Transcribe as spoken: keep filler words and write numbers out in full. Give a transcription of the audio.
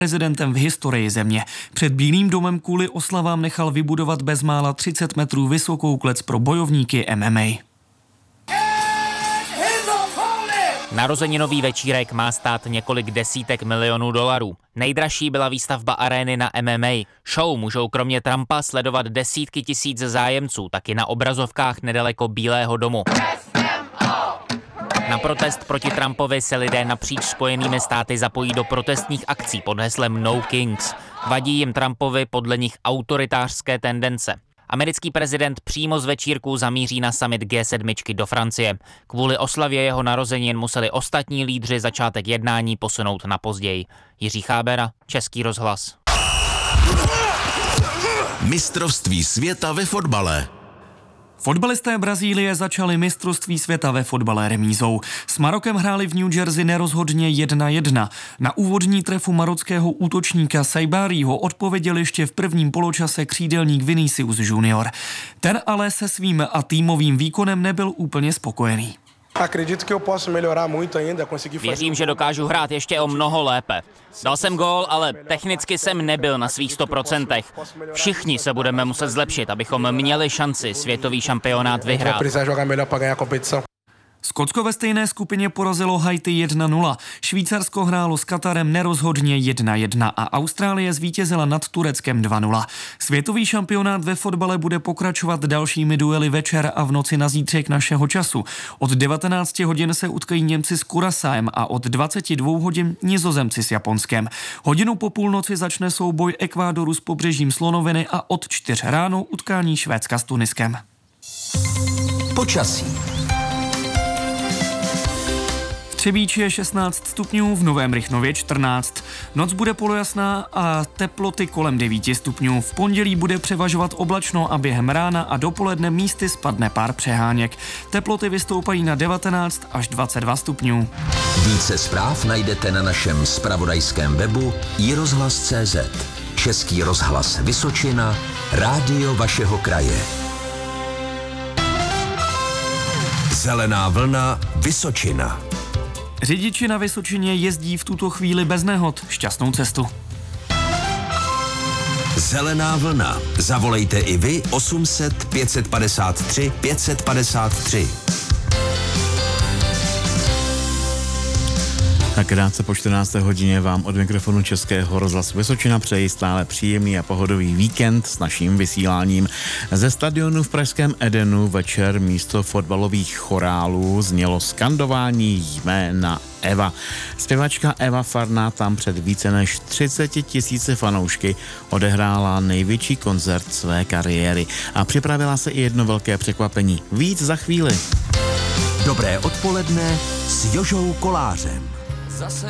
prezidentem v historii země. Před Bílým domem kvůli oslavám nechal vybudovat bezmála třicet metrů vysokou klec pro bojovníky M M A. Narozeninový večírek má stát několik desítek milionů dolarů. Nejdražší byla výstavba arény na M M A. Show můžou kromě Trumpa sledovat desítky tisíc zájemců, taky na obrazovkách nedaleko Bílého domu. Na protest proti Trumpovi se lidé napříč Spojenými státy zapojí do protestních akcí pod heslem No Kings. Vadí jim Trumpovi podle nich autoritářské tendence. Americký prezident přímo z večírku zamíří na summit G sedm do Francie. Kvůli oslavě jeho narozenin museli ostatní lídři začátek jednání posunout na později. Jiří Chábera, Český rozhlas. Mistrovství světa ve fotbale. Fotbalisté Brazílie začali mistrovství světa ve fotbale remízou. S Marokem hráli v New Jersey nerozhodně jedna jedna. Na úvodní trefu marockého útočníka Saibariho odpověděl ještě v prvním poločase křídelník Vinicius Junior. Ten ale se svým a týmovým výkonem nebyl úplně spokojený. Věřím, že dokážu hrát ještě o mnoho lépe. Dal jsem gól, ale technicky jsem nebyl na svých sto procentech. Všichni se budeme muset zlepšit, abychom měli šanci světový šampionát vyhrát. Skotsko ve stejné skupině porazilo Haiti jedna nula. Švýcarsko hrálo s Katarem nerozhodně jedna jedna a Austrálie zvítězila nad Tureckem dva nula. Světový šampionát ve fotbale bude pokračovat dalšími duely večer a v noci na zítřek našeho času. Od devatenáct hodin se utkají Němci s Curaçaem a od dvacet dva hodin Nizozemci s Japonskem. Hodinu po půlnoci začne souboj Ekvádoru s pobřežím Slonoviny a od čtyř ráno utkání Švédska s Tuniskem. Počasí. Třebíči je šestnáct stupňů, v Novém Rychnově čtrnáct. Noc bude polojasná a teploty kolem devět stupňů. V pondělí bude převažovat oblačno a během rána a dopoledne místy spadne pár přeháněk. Teploty vystoupají na devatenáct až dvacet dva stupňů. Více zpráv najdete na našem zpravodajském webu i rozhlas tečka cé zet. Český rozhlas Vysočina, rádio vašeho kraje. Zelená vlna Vysočina. Řidiči na Vysočině jezdí v tuto chvíli bez nehod. Šťastnou cestu. Zelená vlna. Zavolejte i vy osm set pět padesát tři pět padesát tři. Tak krátce po čtrnácté hodině vám od mikrofonu Českého rozhlasu Vysočina přeji stále příjemný a pohodový víkend s naším vysíláním. Ze stadionu v pražském Edenu večer místo fotbalových chorálů znělo skandování jména Eva. Zpěvačka Eva Farná tam před více než třiceti tisíci fanoušky odehrála největší koncert své kariéry a připravila se i jedno velké překvapení. Víc za chvíli. Dobré odpoledne s Jožou Kolářem. Zase